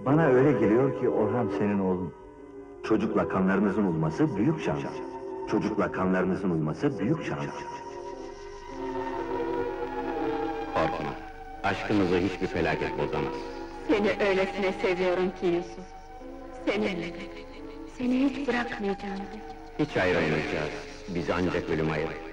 Bana öyle geliyor ki Orhan senin oğlun. Çocukla kanlarınızın olması büyük şans. Çocukla kanlarınızın olması büyük şans. Korkma, aşkımızı hiçbir felaket bozamaz. Seni öylesine seviyorum ki Yusuf. Seni hiç bırakmayacağım. Hiç ayrılmayacağız, bizi ancak ölüm ayırır.